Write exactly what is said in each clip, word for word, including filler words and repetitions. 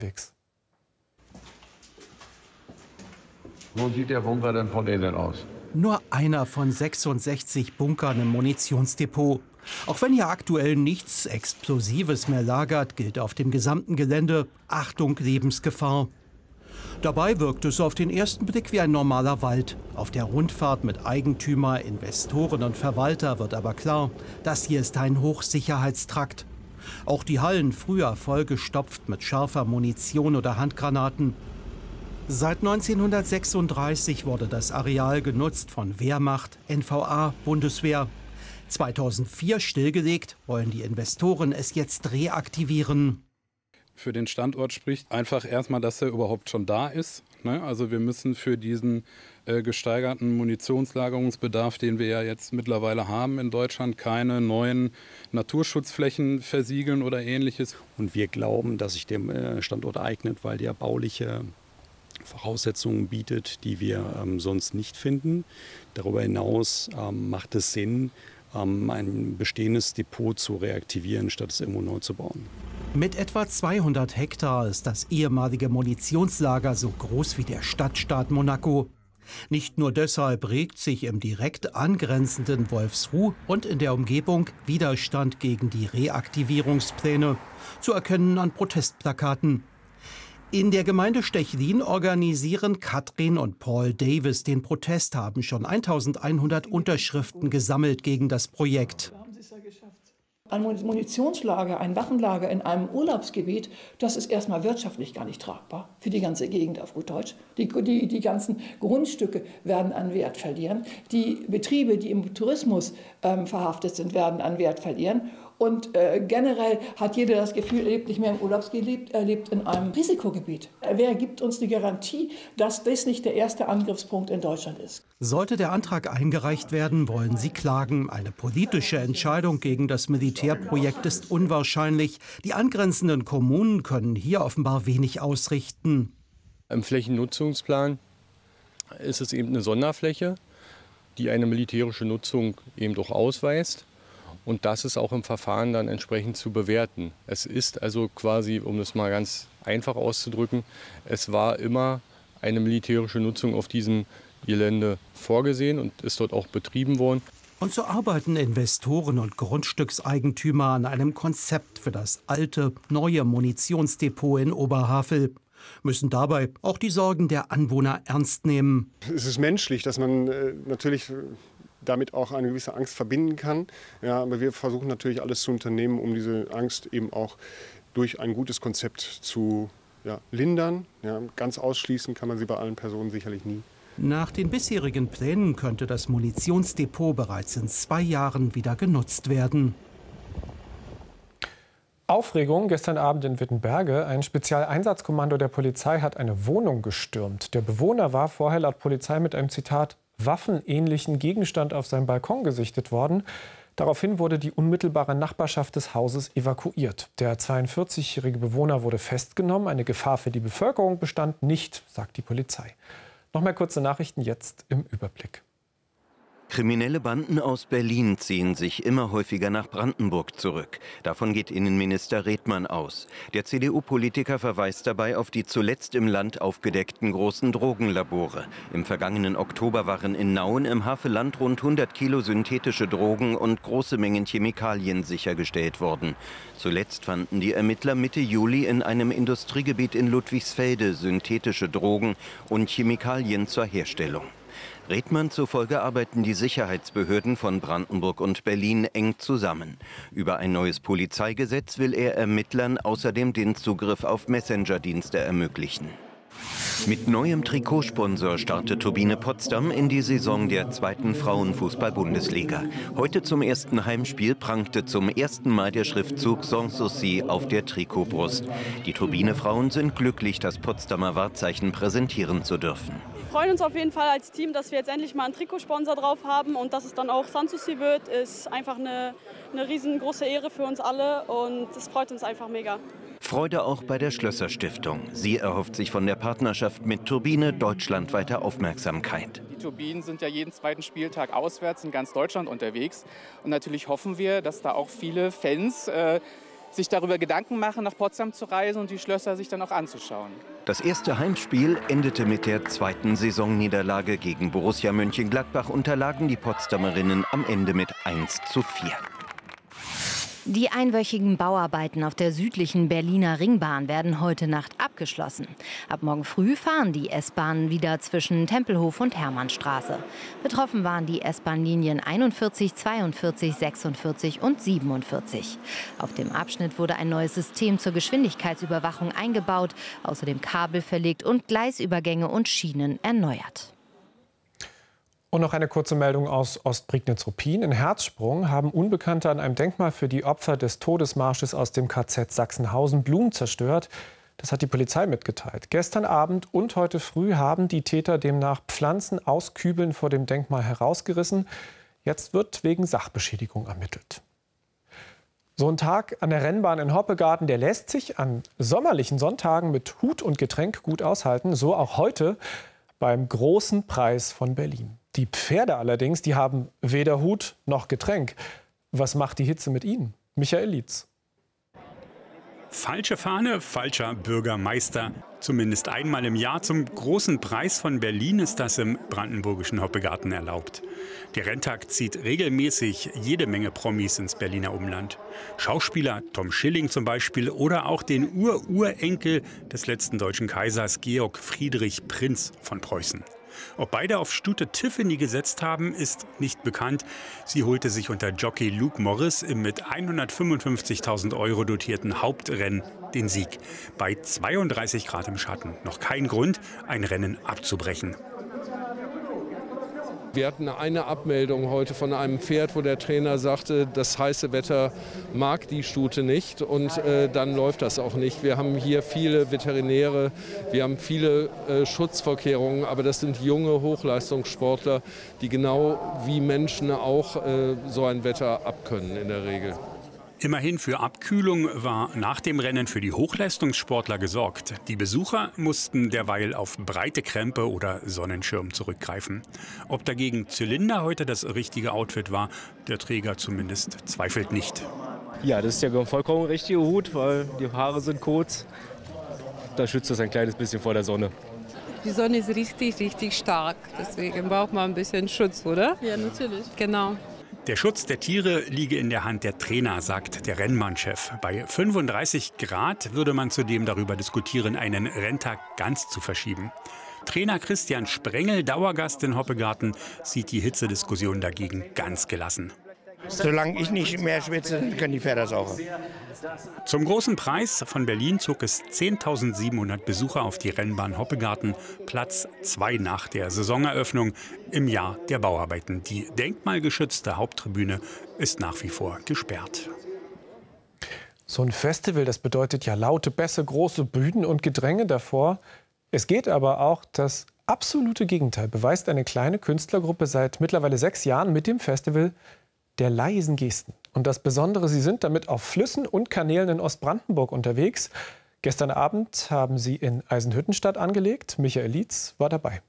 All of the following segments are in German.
unterwegs. Wo sieht der Bunker denn von innen aus? Nur einer von sechsundsechzig Bunkern im Munitionsdepot. Auch wenn hier aktuell nichts Explosives mehr lagert, gilt auf dem gesamten Gelände Achtung, Lebensgefahr. Dabei wirkt es auf den ersten Blick wie ein normaler Wald. Auf der Rundfahrt mit Eigentümer, Investoren und Verwalter wird aber klar, das hier ist ein Hochsicherheitstrakt. Auch die Hallen früher vollgestopft mit scharfer Munition oder Handgranaten. Seit neunzehnhundertsechsunddreißig wurde das Areal genutzt von Wehrmacht, N V A, Bundeswehr. zweitausendvier stillgelegt, wollen die Investoren es jetzt reaktivieren. Für den Standort spricht einfach erstmal, dass er überhaupt schon da ist. Ne? Also wir müssen für diesen äh, gesteigerten Munitionslagerungsbedarf, den wir ja jetzt mittlerweile haben in Deutschland, keine neuen Naturschutzflächen versiegeln oder Ähnliches. Und wir glauben, dass sich der Standort eignet, weil der bauliche Voraussetzungen bietet, die wir ähm, sonst nicht finden. Darüber hinaus ähm, macht es Sinn, ähm, ein bestehendes Depot zu reaktivieren, statt es irgendwo neu zu bauen. Mit etwa zweihundert Hektar ist das ehemalige Munitionslager so groß wie der Stadtstaat Monaco. Nicht nur deshalb regt sich im direkt angrenzenden Wolfsruh und in der Umgebung Widerstand gegen die Reaktivierungspläne, zu erkennen an Protestplakaten. In der Gemeinde Stechlin organisieren Katrin und Paul Davis den Protest, haben schon eintausendeinhundert Unterschriften gesammelt gegen das Projekt. Ein Munitionslager, ein Waffenlager in einem Urlaubsgebiet, das ist erstmal wirtschaftlich gar nicht tragbar für die ganze Gegend auf gut Deutsch. Die, die, die ganzen Grundstücke werden an Wert verlieren. Die Betriebe, die im Tourismus ähm, verhaftet sind, werden an Wert verlieren. Und äh, generell hat jeder das Gefühl, er lebt nicht mehr im Urlaubsgebiet, er lebt in einem Risikogebiet. Wer gibt uns die Garantie, dass das nicht der erste Angriffspunkt in Deutschland ist? Sollte der Antrag eingereicht werden, wollen sie klagen. Eine politische Entscheidung gegen das Militärprojekt ist unwahrscheinlich. Die angrenzenden Kommunen können hier offenbar wenig ausrichten. Im Flächennutzungsplan ist es eben eine Sonderfläche, die eine militärische Nutzung eben doch ausweist. Und das ist auch im Verfahren dann entsprechend zu bewerten. Es ist also quasi, um das mal ganz einfach auszudrücken, es war immer eine militärische Nutzung auf diesem Gelände vorgesehen und ist dort auch betrieben worden. Und so arbeiten Investoren und Grundstückseigentümer an einem Konzept für das alte, neue Munitionsdepot in Oberhavel. Müssen dabei auch die Sorgen der Anwohner ernst nehmen. Es ist menschlich, dass man äh, natürlich damit auch eine gewisse Angst verbinden kann. Ja, aber wir versuchen natürlich alles zu unternehmen, um diese Angst eben auch durch ein gutes Konzept zu ja, lindern. Ja, ganz ausschließen kann man sie bei allen Personen sicherlich nie. Nach den bisherigen Plänen könnte das Munitionsdepot bereits in zwei Jahren wieder genutzt werden. Aufregung gestern Abend in Wittenberge. Ein Spezialeinsatzkommando der Polizei hat eine Wohnung gestürmt. Der Bewohner war vorher laut Polizei mit einem Zitat waffenähnlichen Gegenstand auf seinem Balkon gesichtet worden. Daraufhin wurde die unmittelbare Nachbarschaft des Hauses evakuiert. Der zweiundvierzigjährige Bewohner wurde festgenommen. Eine Gefahr für die Bevölkerung bestand nicht, sagt die Polizei. Noch mal kurze Nachrichten jetzt im Überblick. Kriminelle Banden aus Berlin ziehen sich immer häufiger nach Brandenburg zurück. Davon geht Innenminister Redmann aus. Der C D U-Politiker verweist dabei auf die zuletzt im Land aufgedeckten großen Drogenlabore. Im vergangenen Oktober waren in Nauen im Havelland rund hundert Kilo synthetische Drogen und große Mengen Chemikalien sichergestellt worden. Zuletzt fanden die Ermittler Mitte Juli in einem Industriegebiet in Ludwigsfelde synthetische Drogen und Chemikalien zur Herstellung. Redmann zufolge arbeiten die Sicherheitsbehörden von Brandenburg und Berlin eng zusammen. Über ein neues Polizeigesetz will er Ermittlern außerdem den Zugriff auf Messenger-Dienste ermöglichen. Mit neuem Trikotsponsor startet Turbine Potsdam in die Saison der zweiten Frauenfußball-Bundesliga. Heute zum ersten Heimspiel prangte zum ersten Mal der Schriftzug Sanssouci auf der Trikotbrust. Die Turbine-Frauen sind glücklich, das Potsdamer Wahrzeichen präsentieren zu dürfen. Wir freuen uns auf jeden Fall als Team, dass wir jetzt endlich mal einen Trikotsponsor drauf haben und dass es dann auch Sanssouci wird, ist einfach eine, eine riesengroße Ehre für uns alle und es freut uns einfach mega. Freude auch bei der Schlösser Stiftung. Sie erhofft sich von der Partnerschaft mit Turbine deutschlandweite Aufmerksamkeit. Die Turbinen sind ja jeden zweiten Spieltag auswärts in ganz Deutschland unterwegs und natürlich hoffen wir, dass da auch viele Fans äh, sich darüber Gedanken machen, nach Potsdam zu reisen und die Schlösser sich dann auch anzuschauen. Das erste Heimspiel endete mit der zweiten Saisonniederlage gegen Borussia Mönchengladbach, unterlagen die Potsdamerinnen am Ende mit eins zu vier. Die einwöchigen Bauarbeiten auf der südlichen Berliner Ringbahn werden heute Nacht abgeschlossen. Ab morgen früh fahren die S-Bahnen wieder zwischen Tempelhof und Hermannstraße. Betroffen waren die S-Bahn-Linien einundvierzig, zweiundvierzig, sechsundvierzig und siebenundvierzig. Auf dem Abschnitt wurde ein neues System zur Geschwindigkeitsüberwachung eingebaut, außerdem Kabel verlegt und Gleisübergänge und Schienen erneuert. Und noch eine kurze Meldung aus Ostprignitz-Ruppin. In Herzsprung haben Unbekannte an einem Denkmal für die Opfer des Todesmarsches aus dem K Z Sachsenhausen Blumen zerstört. Das hat die Polizei mitgeteilt. Gestern Abend und heute früh haben die Täter demnach Pflanzen aus Kübeln vor dem Denkmal herausgerissen. Jetzt wird wegen Sachbeschädigung ermittelt. So ein Tag an der Rennbahn in Hoppegarten, der lässt sich an sommerlichen Sonntagen mit Hut und Getränk gut aushalten. So auch heute beim Großen Preis von Berlin. Die Pferde allerdings, die haben weder Hut noch Getränk. Was macht die Hitze mit ihnen? Michael Lietz. Falsche Fahne, falscher Bürgermeister. Zumindest einmal im Jahr zum Großen Preis von Berlin ist das im brandenburgischen Hoppegarten erlaubt. Der Renntag zieht regelmäßig jede Menge Promis ins Berliner Umland. Schauspieler Tom Schilling zum Beispiel oder auch den Ur-Urenkel des letzten deutschen Kaisers Georg Friedrich Prinz von Preußen. Ob beide auf Stute Tiffany gesetzt haben, ist nicht bekannt. Sie holte sich unter Jockey Luke Morris im mit hundertfünfundfünfzigtausend Euro dotierten Hauptrennen den Sieg. Bei zweiunddreißig Grad im Schatten. Noch kein Grund, ein Rennen abzubrechen. Wir hatten eine Abmeldung heute von einem Pferd, wo der Trainer sagte, das heiße Wetter mag die Stute nicht und äh, dann läuft das auch nicht. Wir haben hier viele Veterinäre, wir haben viele äh, Schutzvorkehrungen, aber das sind junge Hochleistungssportler, die genau wie Menschen auch äh, so ein Wetter abkönnen in der Regel. Immerhin für Abkühlung war nach dem Rennen für die Hochleistungssportler gesorgt. Die Besucher mussten derweil auf breite Krempe oder Sonnenschirm zurückgreifen. Ob dagegen Zylinder heute das richtige Outfit war, der Träger zumindest zweifelt nicht. Ja, das ist ja vollkommen richtige Hut, weil die Haare sind kurz. Da schützt das ein kleines bisschen vor der Sonne. Die Sonne ist richtig, richtig stark. Deswegen braucht man ein bisschen Schutz, oder? Ja, natürlich. Genau. Der Schutz der Tiere liege in der Hand der Trainer, sagt der Rennbahnchef. Bei fünfunddreißig Grad würde man zudem darüber diskutieren, einen Renntag ganz zu verschieben. Trainer Christian Sprengel, Dauergast in Hoppegarten, sieht die Hitzediskussion dagegen ganz gelassen. Solange ich nicht mehr schwitze, können die Pferde das auch. Zum Großen Preis von Berlin zog es zehntausendsiebenhundert Besucher auf die Rennbahn Hoppegarten, Platz zwei nach der Saisoneröffnung im Jahr der Bauarbeiten. Die denkmalgeschützte Haupttribüne ist nach wie vor gesperrt. So ein Festival, das bedeutet ja laute Bässe, große Bühnen und Gedränge davor. Es geht aber auch das absolute Gegenteil, beweist eine kleine Künstlergruppe seit mittlerweile sechs Jahren mit dem Festival der leisen Gesten. Und das Besondere, sie sind damit auf Flüssen und Kanälen in Ostbrandenburg unterwegs. Gestern Abend haben sie in Eisenhüttenstadt angelegt. Michael Lietz war dabei.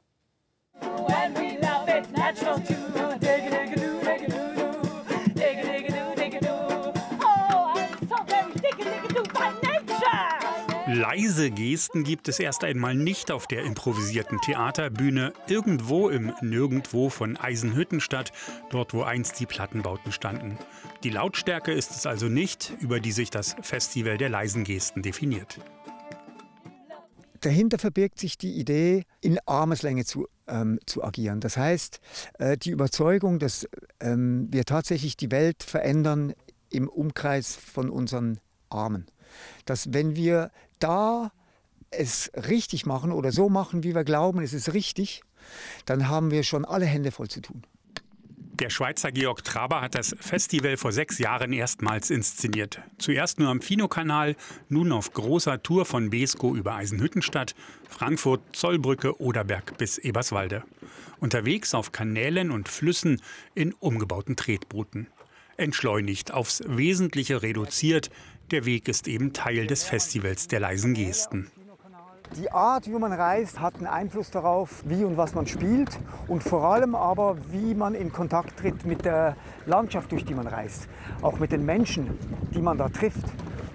Leise Gesten gibt es erst einmal nicht auf der improvisierten Theaterbühne irgendwo im Nirgendwo von Eisenhüttenstadt, dort wo einst die Plattenbauten standen. Die Lautstärke ist es also nicht, über die sich das Festival der leisen Gesten definiert. Dahinter verbirgt sich die Idee, in Armeslänge zu, ähm, zu agieren. Das heißt, äh, die Überzeugung, dass ähm, wir tatsächlich die Welt verändern im Umkreis von unseren Armen. Dass wenn wir da es richtig machen oder so machen, wie wir glauben, es ist richtig, dann haben wir schon alle Hände voll zu tun. Der Schweizer Georg Traber hat das Festival vor sechs Jahren erstmals inszeniert. Zuerst nur am Fino-Kanal, nun auf großer Tour von Beeskow über Eisenhüttenstadt, Frankfurt, Zollbrücke, Oderberg bis Eberswalde. Unterwegs auf Kanälen und Flüssen in umgebauten Tretbooten. Entschleunigt, aufs Wesentliche reduziert. Der Weg ist eben Teil des Festivals der leisen Gesten. Die Art, wie man reist, hat einen Einfluss darauf, wie und was man spielt und vor allem aber, wie man in Kontakt tritt mit der Landschaft, durch die man reist. Auch mit den Menschen, die man da trifft.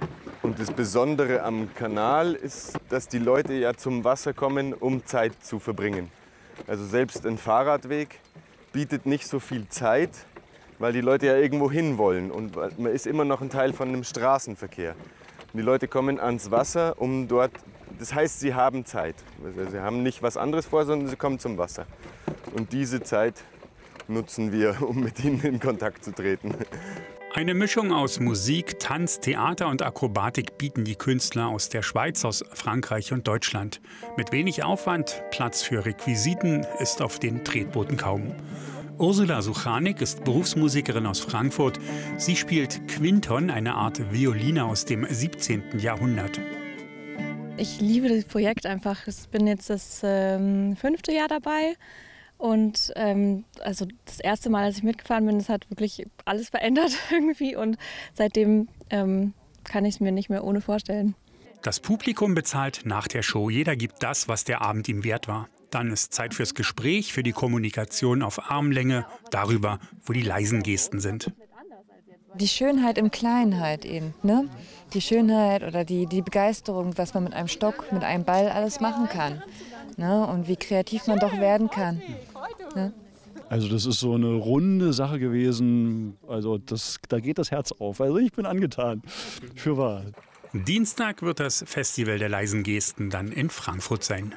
Und das Besondere am Kanal ist, dass die Leute ja zum Wasser kommen, um Zeit zu verbringen. Also selbst ein Fahrradweg bietet nicht so viel Zeit, weil die Leute ja irgendwo hin wollen. Und man ist immer noch ein Teil von einem Straßenverkehr. Und die Leute kommen ans Wasser, um dort, das heißt, sie haben Zeit. Also sie haben nicht was anderes vor, sondern sie kommen zum Wasser. Und diese Zeit nutzen wir, um mit ihnen in Kontakt zu treten. Eine Mischung aus Musik, Tanz, Theater und Akrobatik bieten die Künstler aus der Schweiz, aus Frankreich und Deutschland. Mit wenig Aufwand, Platz für Requisiten ist auf den Tretbooten kaum. Ursula Suchanik ist Berufsmusikerin aus Frankfurt. Sie spielt Quinton, eine Art Violine aus dem siebzehnten Jahrhundert. Ich liebe das Projekt einfach. Ich bin jetzt das ähm, fünfte Jahr dabei. Und ähm, also das erste Mal, als ich mitgefahren bin, das hat wirklich alles verändert irgendwie. Und seitdem ähm, kann ich es mir nicht mehr ohne vorstellen. Das Publikum bezahlt nach der Show. Jeder gibt das, was der Abend ihm wert war. Dann ist Zeit fürs Gespräch, für die Kommunikation auf Armlänge, darüber, wo die leisen Gesten sind. Die Schönheit im Kleinen halt eben, ne? Die Schönheit oder die, die Begeisterung, was man mit einem Stock, mit einem Ball alles machen kann. Ne? Und wie kreativ man doch werden kann. Ne? Also das ist so eine runde Sache gewesen, also das, da geht das Herz auf. Also ich bin angetan, für wahr. Dienstag wird das Festival der leisen Gesten dann in Frankfurt sein.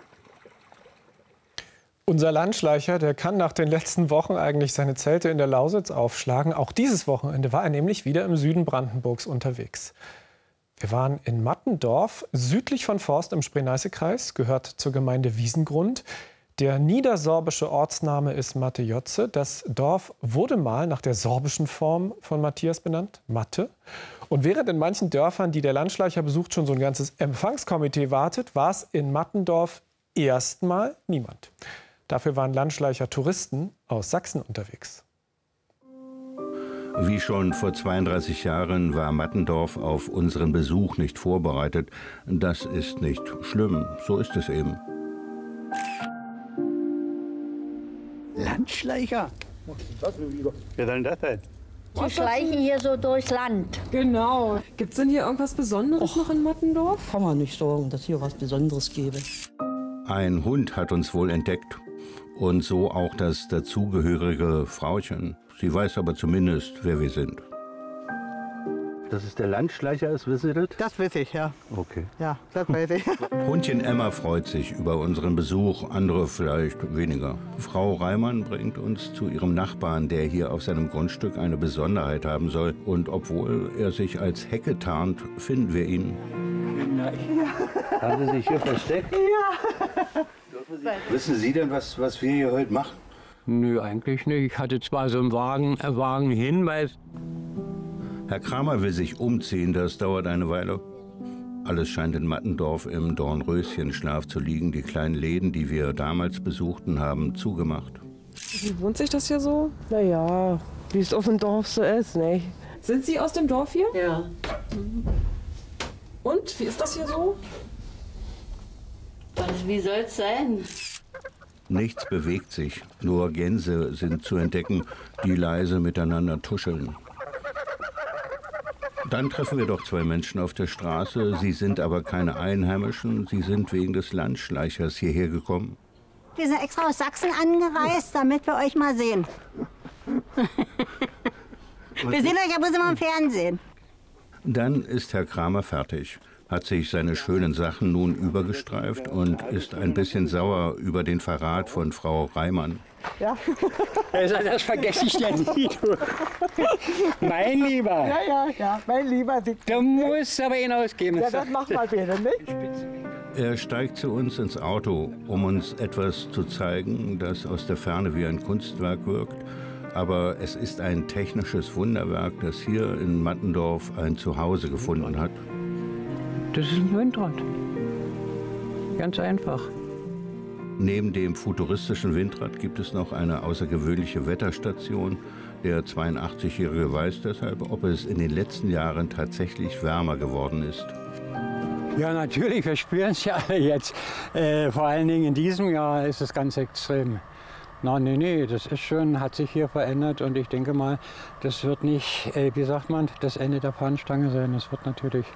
Unser Landschleicher, der kann nach den letzten Wochen eigentlich seine Zelte in der Lausitz aufschlagen. Auch dieses Wochenende war er nämlich wieder im Süden Brandenburgs unterwegs. Wir waren in Mattendorf, südlich von Forst im Spree-Neiße-Kreis, gehört zur Gemeinde Wiesengrund. Der niedersorbische Ortsname ist Mattejotze. Das Dorf wurde mal nach der sorbischen Form von Matthias benannt, Matte. Und während in manchen Dörfern, die der Landschleicher besucht, schon so ein ganzes Empfangskomitee wartet, war es in Mattendorf erstmal niemand. Dafür waren Landschleicher Touristen aus Sachsen unterwegs. Wie schon vor zweiunddreißig Jahren war Mattendorf auf unseren Besuch nicht vorbereitet. Das ist nicht schlimm, so ist es eben. Landschleicher? Wer soll denn das sein? Die schleichen hier so durchs Land. Genau. Gibt es denn hier irgendwas Besonderes Och, noch in Mattendorf? Kann man nicht sagen, dass hier was Besonderes gäbe. Ein Hund hat uns wohl entdeckt. Und so auch das dazugehörige Frauchen. Sie weiß aber zumindest, wer wir sind. Dass es der Landschleicher ist, wissen Sie das? Das weiß ich, ja. Okay. Ja, das weiß ich. Hundchen Emma freut sich über unseren Besuch, andere vielleicht weniger. Frau Reimann bringt uns zu ihrem Nachbarn, der hier auf seinem Grundstück eine Besonderheit haben soll. Und obwohl er sich als Hecke tarnt, finden wir ihn. Nein. Ja. Haben Sie sich hier versteckt? Ja. Wissen Sie denn, was, was wir hier heute machen? Nö, eigentlich nicht. Ich hatte zwar so einen Wagen, äh, Wagenhinweis. Herr Kramer will sich umziehen, das dauert eine Weile. Alles scheint in Mattendorf im Dornröschenschlaf zu liegen. Die kleinen Läden, die wir damals besuchten, haben zugemacht. Wie wohnt sich das hier so? Naja, wie es auf dem Dorf so ist, nicht? Sind Sie aus dem Dorf hier? Ja. Und, wie ist das hier so? Und wie soll es sein? Nichts bewegt sich, nur Gänse sind zu entdecken, die leise miteinander tuscheln. Dann treffen wir doch zwei Menschen auf der Straße. Sie sind aber keine Einheimischen, sie sind wegen des Landschleichers hierher gekommen. Wir sind extra aus Sachsen angereist, damit wir euch mal sehen. Wir sehen euch ja bloß immer im Fernsehen. Dann ist Herr Kramer fertig, hat sich seine schönen Sachen nun übergestreift und ist ein bisschen sauer über den Verrat von Frau Reimann. Ja. Also das vergesse ich ja nie. Mein Lieber. Ja, ja, ja, mein Lieber. Du musst aber ihn ausgeben. Ja, das machen wir bitte, nicht? Er steigt zu uns ins Auto, um uns etwas zu zeigen, das aus der Ferne wie ein Kunstwerk wirkt. Aber es ist ein technisches Wunderwerk, das hier in Mattendorf ein Zuhause gefunden hat. Das ist ein Windrad. Ganz einfach. Neben dem futuristischen Windrad gibt es noch eine außergewöhnliche Wetterstation. Der zweiundachtzig-Jährige weiß deshalb, ob es in den letzten Jahren tatsächlich wärmer geworden ist. Ja, natürlich, wir spüren es ja alle jetzt. Äh, vor allen Dingen in diesem Jahr ist es ganz extrem. Na, nee, nee, das ist schon, hat sich hier verändert und ich denke mal, das wird nicht, äh, wie sagt man, das Ende der Fahnenstange sein. Das wird natürlich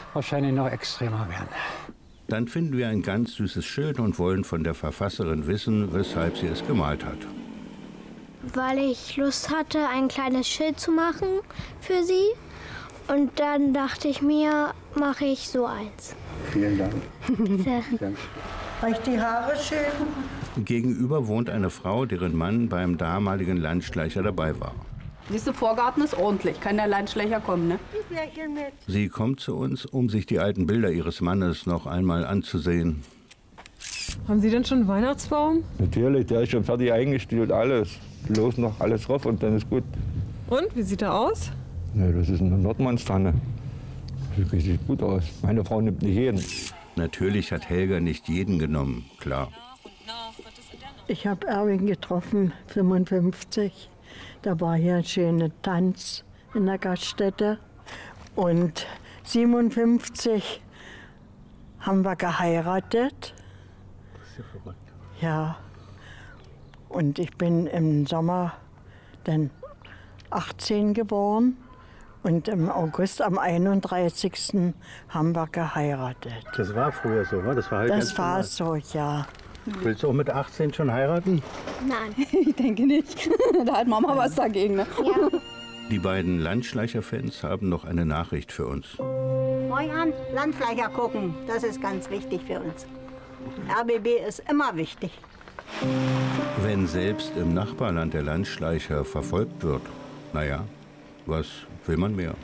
wahrscheinlich noch extremer werden. Dann finden wir ein ganz süßes Schild und wollen von der Verfasserin wissen, weshalb sie es gemalt hat. Weil ich Lust hatte, ein kleines Schild zu machen für sie. Und dann dachte ich mir, mache ich so eins. Vielen Dank. Reicht die Haare schön? Gegenüber wohnt eine Frau, deren Mann beim damaligen Landschleicher dabei war. Dieser Vorgarten ist ordentlich, kann der Landschleicher kommen, ne? Sie kommt zu uns, um sich die alten Bilder ihres Mannes noch einmal anzusehen. Haben Sie denn schon einen Weihnachtsbaum? Natürlich, der ist schon fertig eingestellt, alles. Bloß noch alles drauf und dann ist gut. Und, wie sieht er aus? Ja, das ist eine Nordmannstanne. Sieht richtig gut aus. Meine Frau nimmt nicht jeden. Natürlich hat Helga nicht jeden genommen, klar. Ich habe Erwin getroffen, fünfundfünfzig. Da war hier ein schöner Tanz in der Gaststätte. Und siebenundfünfzig haben wir geheiratet. Das ist ja verrückt. Ja. Und ich bin im Sommer dann achtzehn geboren. Und im August, am einunddreißigsten haben wir geheiratet. Das war früher so, wa? Das war halt Das war so, ja. Willst du auch mit achtzehn schon heiraten? Nein. Ich denke nicht. Da hat Mama was dagegen, ne? Ja. Die beiden Landschleicher-Fans haben noch eine Nachricht für uns. Moin an, Landschleicher gucken, das ist ganz wichtig für uns. R B B ist immer wichtig. Wenn selbst im Nachbarland der Landschleicher verfolgt wird, naja, was will man mehr?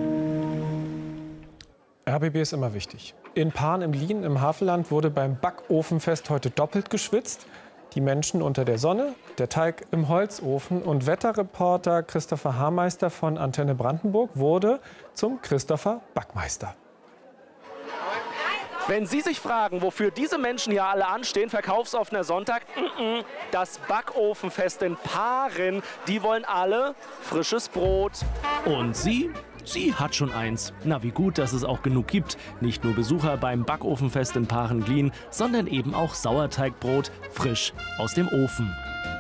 R B B ist immer wichtig. In Pan im Lien im Havelland wurde beim Backofenfest heute doppelt geschwitzt. Die Menschen unter der Sonne, der Teig im Holzofen und Wetterreporter Christopher Haarmeister von Antenne Brandenburg wurde zum Christopher Backmeister. Wenn Sie sich fragen, wofür diese Menschen hier alle anstehen, verkaufsoffener Sonntag, das Backofenfest in Paaren, die wollen alle frisches Brot. Und sie? Sie hat schon eins. Na, wie gut, dass es auch genug gibt. Nicht nur Besucher beim Backofenfest in Paaren-Glien, sondern eben auch Sauerteigbrot, frisch aus dem Ofen.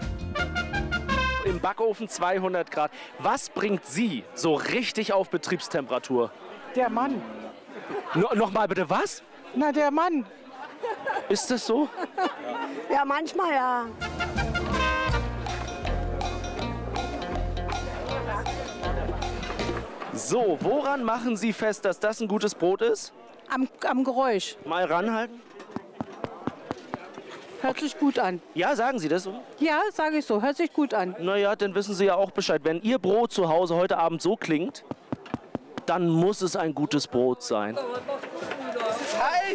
Im Backofen zweihundert Grad. Was bringt Sie so richtig auf Betriebstemperatur? Der Mann. No, noch mal bitte, was? Na, der Mann. Ist das so? Ja, manchmal ja. So, woran machen Sie fest, dass das ein gutes Brot ist? Am, am Geräusch. Mal ranhalten. Hört sich gut an. Ja, sagen Sie das so? Ja, sage ich so. Hört sich gut an. Naja, dann wissen Sie ja auch Bescheid. Wenn Ihr Brot zu Hause heute Abend so klingt, dann muss es ein gutes Brot sein. Es ist heiß.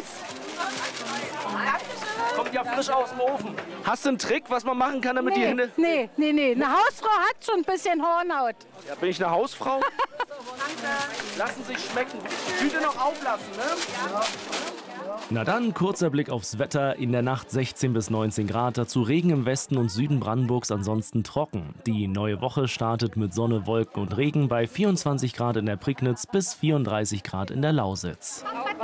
Kommt ja frisch aus dem Ofen. Hast du einen Trick, was man machen kann, damit nee, die Hände... Nee, nee, nee. Eine Hausfrau hat schon ein bisschen Hornhaut. Ja, bin ich eine Hausfrau? Lassen sich schmecken. Tüte noch auflassen, ne? Ja. Na dann, kurzer Blick aufs Wetter. In der Nacht sechzehn bis neunzehn Grad, dazu Regen im Westen und Süden Brandenburgs, ansonsten trocken. Die neue Woche startet mit Sonne, Wolken und Regen bei vierundzwanzig Grad in der Prignitz bis vierunddreißig Grad in der Lausitz.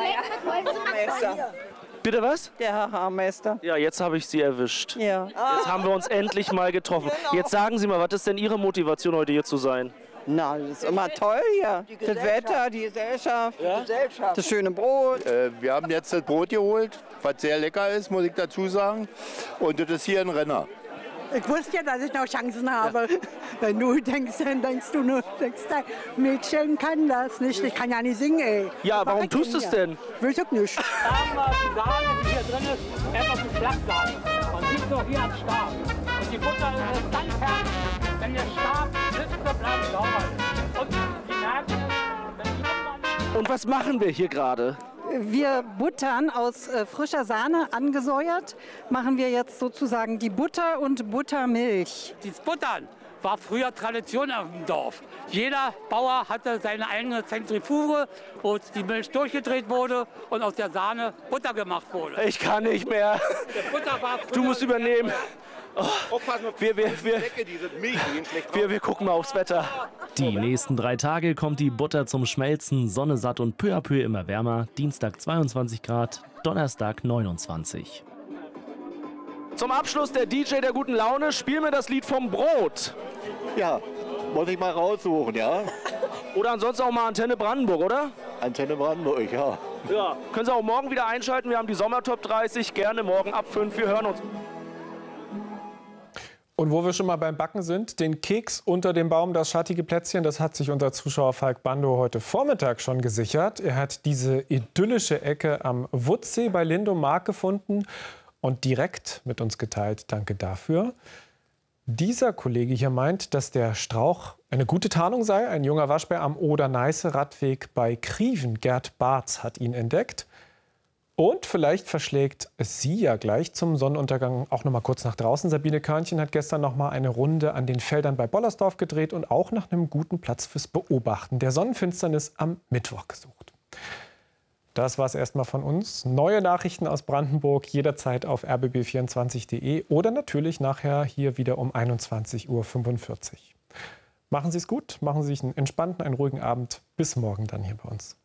Bitte was? Der Herr Haarmeister. Ja, jetzt habe ich Sie erwischt. Ja. Jetzt haben wir uns endlich mal getroffen. Genau. Jetzt sagen Sie mal, was ist denn Ihre Motivation, heute hier zu sein? Na, das ist immer toll hier. Das Wetter, die Gesellschaft, Ja? Gesellschaft, das schöne Brot. Äh, wir haben jetzt das Brot geholt, was sehr lecker ist, muss ich dazu sagen. Und das ist hier ein Renner. Ich wusste ja, dass ich noch Chancen habe. Ja. Wenn du denkst, dann denkst du nur, denkst, Mädchen kann das nicht. Ich kann ja nicht singen, ey. Ja, Was warum ich tust du es denn? Weiß ich nicht. Sagen wir, die Sahne, die hier drin ist, einfach zu flach bleiben. Man sieht doch hier am Stab. Und die Butter ist dann fertig, wenn der Stab sitzt, bleibt sauber. Und die merken es, wenn die Und was machen wir hier gerade? Wir buttern aus äh, frischer Sahne angesäuert, machen wir jetzt sozusagen die Butter und Buttermilch. Dieses Buttern war früher Tradition im Dorf. Jeder Bauer hatte seine eigene Zentrifuge, wo die Milch durchgedreht wurde und aus der Sahne Butter gemacht wurde. Ich kann nicht mehr. Der Butter war Du musst übernehmen. Oh, Aufpassen, wir, wir, wir, diese Milch, die gehen schlecht wir, wir gucken mal aufs Wetter. Die nächsten drei Tage kommt die Butter zum Schmelzen, Sonne satt und peu à peu immer wärmer. Dienstag zweiundzwanzig Grad, Donnerstag neunundzwanzig. Zum Abschluss der D J der guten Laune, spiel mir das Lied vom Brot. Ja, muss ich mal raussuchen, ja? Oder ansonsten auch mal Antenne Brandenburg, oder? Antenne Brandenburg, ja. Ja, können Sie auch morgen wieder einschalten. Wir haben die Sommertop dreißig. Gerne morgen ab fünf. Wir hören uns. Und wo wir schon mal beim Backen sind, den Keks unter dem Baum, das schattige Plätzchen, das hat sich unser Zuschauer Falk Bando heute Vormittag schon gesichert. Er hat diese idyllische Ecke am Wuttsee bei Lindow-Mark gefunden und direkt mit uns geteilt. Danke dafür. Dieser Kollege hier meint, dass der Strauch eine gute Tarnung sei. Ein junger Waschbär am Oder-Neiße-Radweg bei Kriven, Gerd Barz, hat ihn entdeckt. Und vielleicht verschlägt es Sie ja gleich zum Sonnenuntergang auch noch mal kurz nach draußen. Sabine Körnchen hat gestern noch mal eine Runde an den Feldern bei Bollersdorf gedreht und auch nach einem guten Platz fürs Beobachten der Sonnenfinsternis am Mittwoch gesucht. Das war es erstmal von uns. Neue Nachrichten aus Brandenburg jederzeit auf r b b vierundzwanzig punkt de oder natürlich nachher hier wieder um einundzwanzig Uhr fünfundvierzig. Machen Sie es gut, machen Sie sich einen entspannten, einen ruhigen Abend. Bis morgen dann hier bei uns.